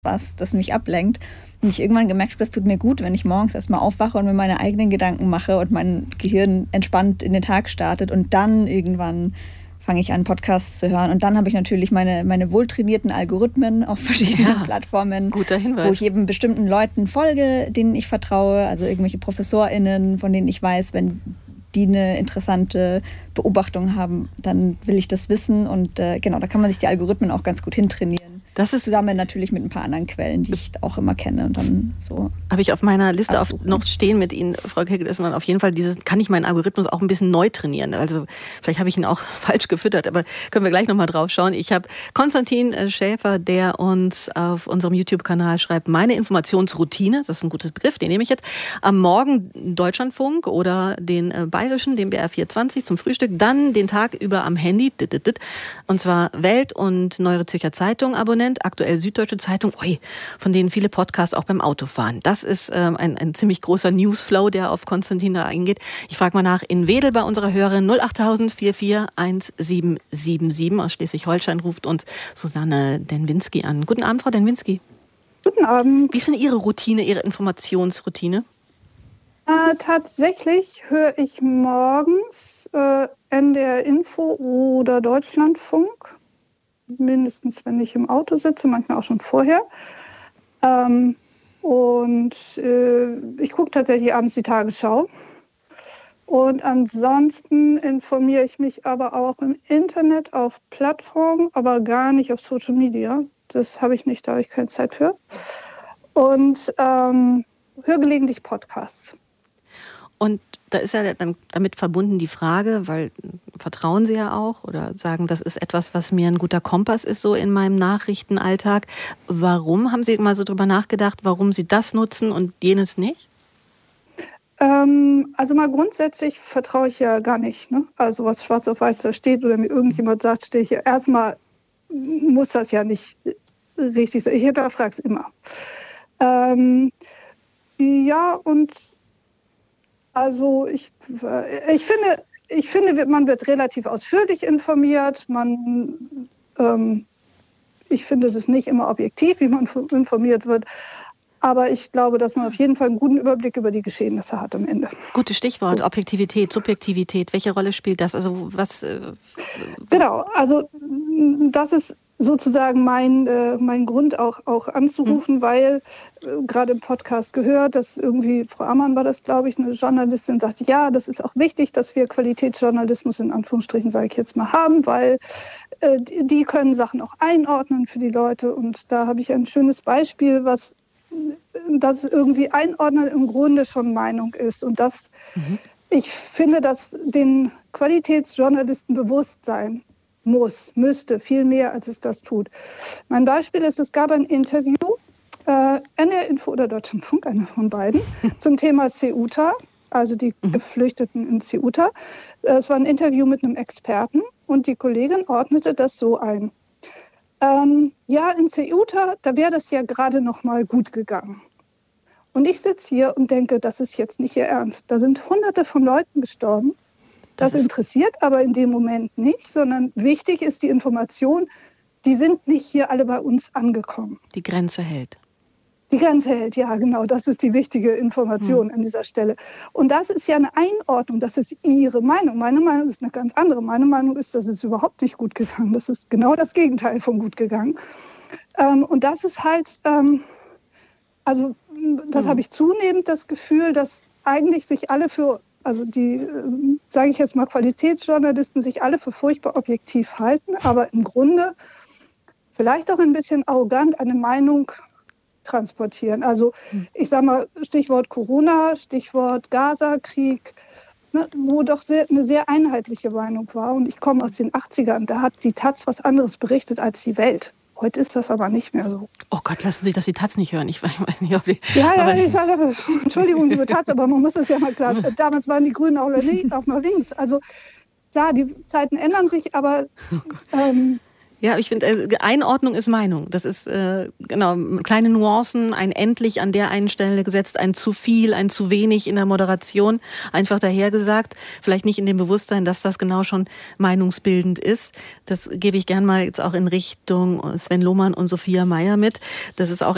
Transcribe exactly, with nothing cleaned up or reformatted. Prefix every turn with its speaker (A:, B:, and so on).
A: was, das mich ablenkt. Und ich irgendwann gemerkt habe, das tut mir gut, wenn ich morgens erstmal aufwache und mir meine eigenen Gedanken mache und mein Gehirn entspannt in den Tag startet. Und dann irgendwann fange ich an, Podcasts zu hören. Und dann habe ich natürlich meine, meine wohltrainierten Algorithmen auf verschiedenen ja, Plattformen,
B: guter Hinweis,
A: wo ich eben bestimmten Leuten folge, denen ich vertraue. Also irgendwelche ProfessorInnen, von denen ich weiß, wenn die eine interessante Beobachtung haben, dann will ich das wissen. Und äh, genau, da kann man sich die Algorithmen auch ganz gut hintrainieren.
B: Das ist
A: zusammen natürlich mit ein paar anderen Quellen, die ich auch immer kenne. Und dann so
B: habe ich auf meiner Liste auf, noch stehen mit Ihnen, Frau Kegel, dass man auf jeden Fall dieses, kann ich meinen Algorithmus auch ein bisschen neu trainieren. Also vielleicht habe ich ihn auch falsch gefüttert, aber können wir gleich nochmal drauf schauen. Ich habe Konstantin Schäfer, der uns auf unserem YouTube-Kanal schreibt, meine Informationsroutine, das ist ein guter Begriff, den nehme ich jetzt, am Morgen Deutschlandfunk oder den äh, Bayerischen, den B R vierhundertzwanzig zum Frühstück, dann den Tag über am Handy, und zwar Welt und Neue Zürcher Zeitung abonnieren, aktuell Süddeutsche Zeitung, ui, von denen viele Podcasts auch beim Autofahren. Das ist ähm, ein, ein ziemlich großer Newsflow, der auf Konstantin da eingeht. Ich frage mal nach in Wedel bei unserer Hörerin null acht null null vier vier eins sieben sieben sieben aus Schleswig-Holstein ruft uns Susanne Denwinski an. Guten Abend, Frau Denwinski.
C: Guten Abend.
B: Wie ist denn Ihre Routine, Ihre Informationsroutine?
C: Äh, tatsächlich höre ich morgens äh, N D R Info oder Deutschlandfunk. Mindestens, wenn ich im Auto sitze, manchmal auch schon vorher. Ähm, und äh, ich gucke tatsächlich abends die Tagesschau. Und ansonsten informiere ich mich aber auch im Internet, auf Plattformen, aber gar nicht auf Social Media. Das habe ich nicht, da habe ich keine Zeit für. Und ähm, höre gelegentlich Podcasts.
B: Und da ist ja dann damit verbunden die Frage, weil vertrauen Sie ja auch oder sagen, das ist etwas, was mir ein guter Kompass ist, so in meinem Nachrichtenalltag. Warum haben Sie mal so drüber nachgedacht, warum Sie das nutzen und jenes nicht?
C: Ähm, also mal grundsätzlich vertraue ich ja gar nicht. Ne? Also was schwarz auf weiß da steht oder mir irgendjemand sagt, stehe ich ja. Erstmal muss das ja nicht richtig sein. Ich hinterfrage es immer. Ähm, ja, und Also ich, ich, finde, ich finde, man wird relativ ausführlich informiert. Man, ähm, ich finde das nicht immer objektiv, wie man informiert wird. Aber ich glaube, dass man auf jeden Fall einen guten Überblick über die Geschehnisse hat am Ende.
B: Gutes Stichwort, so. Objektivität, Subjektivität. Welche Rolle spielt das? Also was? Äh,
C: genau, also das ist sozusagen mein, äh, mein Grund auch, auch anzurufen, mhm. weil äh, gerade im Podcast gehört, dass irgendwie, Frau Ammann war das, glaube ich, eine Journalistin, sagte, ja, das ist auch wichtig, dass wir Qualitätsjournalismus in Anführungsstrichen, sage ich jetzt mal, haben, weil äh, die, die können Sachen auch einordnen für die Leute. Und da habe ich ein schönes Beispiel, was das irgendwie einordnen im Grunde schon Meinung ist. Und das, mhm. ich finde, dass den Qualitätsjournalisten bewusst sein muss, müsste, viel mehr, als es das tut. Mein Beispiel ist, es gab ein Interview, äh, N D R Info oder Deutschlandfunk, einer von beiden, zum Thema Ceuta, also die mhm. Geflüchteten in Ceuta. Es war ein Interview mit einem Experten und die Kollegin ordnete das so ein. Ähm, ja, in Ceuta, da wäre das ja gerade noch mal gut gegangen. Und ich sitze hier und denke, das ist jetzt nicht Ihr Ernst. Da sind Hunderte von Leuten gestorben. Das, das interessiert aber in dem Moment nicht, sondern wichtig ist die Information, die sind nicht hier alle bei uns angekommen.
B: Die Grenze hält.
C: Die Grenze hält, ja genau, das ist die wichtige Information hm. an dieser Stelle. Und das ist ja eine Einordnung, das ist Ihre Meinung. Meine Meinung ist eine ganz andere. Meine Meinung ist, das ist überhaupt nicht gut gegangen. Das ist genau das Gegenteil von gut gegangen. Ähm, und das ist halt, ähm, also das hm. habe ich zunehmend das Gefühl, dass eigentlich sich alle für, also die, äh, sage ich jetzt mal, Qualitätsjournalisten sich alle für furchtbar objektiv halten, aber im Grunde vielleicht auch ein bisschen arrogant eine Meinung transportieren. Also ich sage mal, Stichwort Corona, Stichwort Gaza-Krieg, ne, wo doch sehr, eine sehr einheitliche Meinung war. Und ich komme aus den achtzigern, da hat die Taz was anderes berichtet als die Welt. Heute ist das aber nicht mehr so.
B: Oh Gott, lassen Sie das die Taz nicht hören. Ich weiß nicht, ob die,
C: ja, ja, ich sage, Entschuldigung, liebe Taz, aber man muss das ja mal klar. Damals waren die Grünen auch noch links. Also klar, die Zeiten ändern sich, aber ähm,
B: ja, ich finde, äh, Einordnung ist Meinung. Das ist, äh, genau, kleine Nuancen, ein endlich an der einen Stelle gesetzt, ein zu viel, ein zu wenig in der Moderation, einfach dahergesagt. Vielleicht nicht in dem Bewusstsein, dass das genau schon meinungsbildend ist. Das gebe ich gern mal jetzt auch in Richtung Sven Lohmann und Sophia Meyer mit. Das ist auch